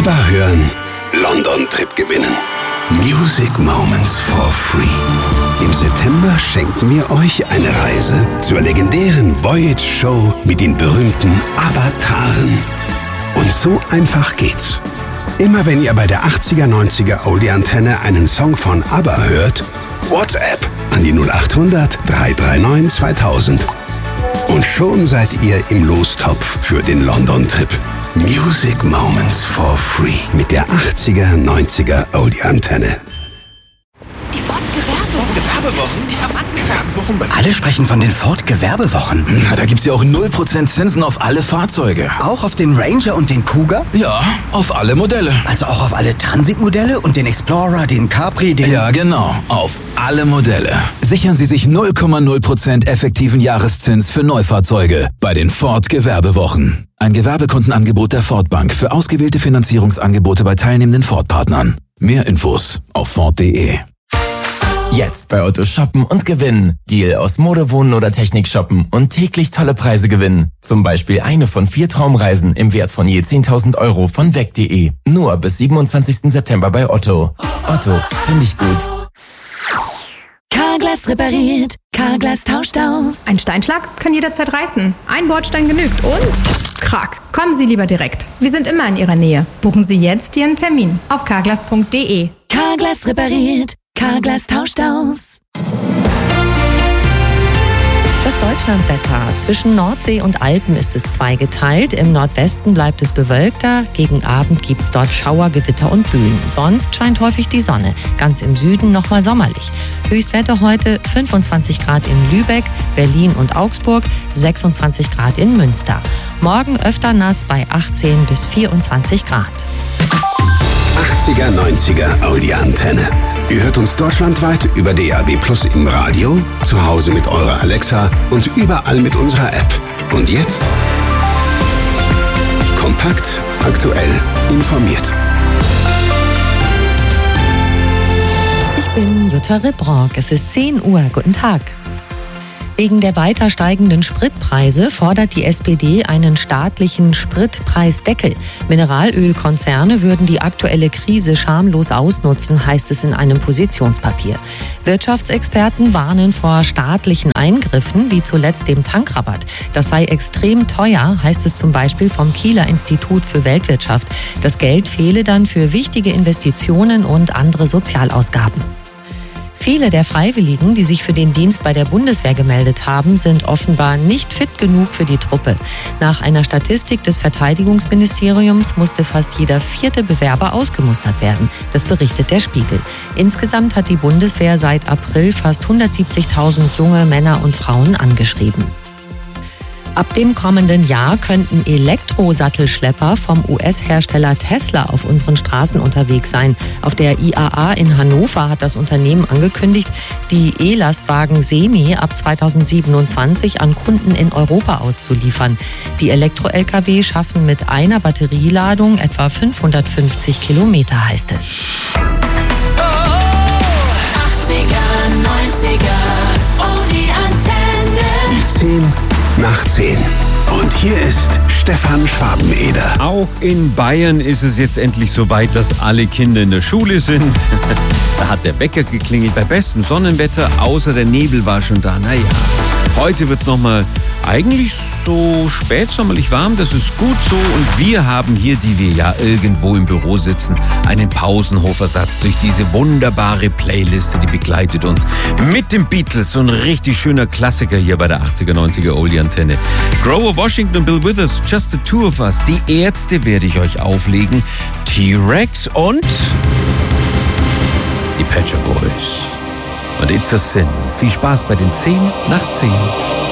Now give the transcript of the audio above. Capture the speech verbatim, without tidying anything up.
ABBA hören, London-Trip gewinnen. Music Moments for free. Im September schenken wir euch eine Reise zur legendären Voyage-Show mit den berühmten Avataren. Und so einfach geht's. Immer wenn ihr bei der achtziger neunziger Oldie-Antenne einen Song von ABBA hört, WhatsApp an die null acht hundert drei drei neun zweitausend. Und schon seid ihr im Lostopf für den London-Trip. Music Moments for free mit der achtziger neunziger Oldie-Antenne. Die Ford-Gewerbewochen. Gewerbewochen? Die haben angefangen. Wochen. Alle sprechen von den Ford-Gewerbewochen. Na, da gibt's ja auch null Prozent Zinsen auf alle Fahrzeuge. Auch auf den Ranger und den Kuga? Ja, auf alle Modelle. Also auch auf alle Transit-Modelle und den Explorer, den Capri, den... Ja, genau. Auf alle Modelle. Sichern Sie sich null Komma null Prozent effektiven Jahreszins für Neufahrzeuge bei den Ford-Gewerbewochen. Ein Gewerbekundenangebot der Ford Bank für ausgewählte Finanzierungsangebote bei teilnehmenden Ford-Partnern. Mehr Infos auf Ford punkt de. Jetzt bei Otto shoppen und gewinnen. Deal aus Mode, Wohnen oder Technik shoppen und täglich tolle Preise gewinnen. Zum Beispiel eine von vier Traumreisen im Wert von je zehntausend Euro von weg punkt de. Nur bis siebenundzwanzigsten September bei Otto. Otto, finde ich gut. Carglass repariert, Carglass tauscht aus. Ein Steinschlag kann jederzeit reißen. Ein Bordstein genügt und krack. Kommen Sie lieber direkt. Wir sind immer in Ihrer Nähe. Buchen Sie jetzt Ihren Termin auf carglass punkt de. Carglass repariert, Carglass tauscht aus. Das Deutschlandwetter. Zwischen Nordsee und Alpen ist es zweigeteilt. Im Nordwesten bleibt es bewölkter. Gegen Abend gibt es dort Schauer, Gewitter und Böen. Sonst scheint häufig die Sonne. Ganz im Süden nochmal sommerlich. Höchstwerte heute fünfundzwanzig Grad in Lübeck, Berlin und Augsburg, sechsundzwanzig Grad in Münster. Morgen öfter nass bei achtzehn bis vierundzwanzig Grad. achtziger neunziger Oldie-Antenne. Ihr hört uns deutschlandweit über D A B Plus im Radio, zu Hause mit eurer Alexa und überall mit unserer App. Und jetzt? Kompakt, aktuell, informiert. Ich bin Jutta Ribrock. Es ist zehn Uhr. Guten Tag. Wegen der weiter steigenden Spritpreise fordert die S P D einen staatlichen Spritpreisdeckel. Mineralölkonzerne würden die aktuelle Krise schamlos ausnutzen, heißt es in einem Positionspapier. Wirtschaftsexperten warnen vor staatlichen Eingriffen, wie zuletzt dem Tankrabatt. Das sei extrem teuer, heißt es zum Beispiel vom Kieler Institut für Weltwirtschaft. Das Geld fehle dann für wichtige Investitionen und andere Sozialausgaben. Viele der Freiwilligen, die sich für den Dienst bei der Bundeswehr gemeldet haben, sind offenbar nicht fit genug für die Truppe. Nach einer Statistik des Verteidigungsministeriums musste fast jeder vierte Bewerber ausgemustert werden. Das berichtet der Spiegel. Insgesamt hat die Bundeswehr seit April fast hundertsiebzigtausend junge Männer und Frauen angeschrieben. Ab dem kommenden Jahr könnten Elektrosattelschlepper vom U S-Hersteller Tesla auf unseren Straßen unterwegs sein. Auf der I A A in Hannover hat das Unternehmen angekündigt, die E-Lastwagen Semi ab zweitausendsiebenundzwanzig an Kunden in Europa auszuliefern. Die Elektro-L K W schaffen mit einer Batterieladung etwa fünfhundertfünfzig Kilometer, heißt es. achtziger, neunziger, Oldie-Antenne. Die zehn nach zehn. Und hier ist Stefan Schwabeneder. Auch in Bayern ist es jetzt endlich soweit, dass alle Kinder in der Schule sind. Da hat der Wecker geklingelt bei bestem Sonnenwetter, außer der Nebel war schon da. Naja, heute wird es nochmal eigentlich so spätsommerlich warm, das ist gut so. Und wir haben hier, die wir ja irgendwo im Büro sitzen, einen Pausenhofersatz durch diese wunderbare Playliste, die begleitet uns. Mit den Beatles, so ein richtig schöner Klassiker hier bei der achtziger, neunziger Oldie-Antenne. Grover Washington und Bill Withers, Just the Two of Us. Die Ärzte werde ich euch auflegen. T-Rex und die Pet Shop Boys. Und It's a Sin. Viel Spaß bei den zehn nach zehn.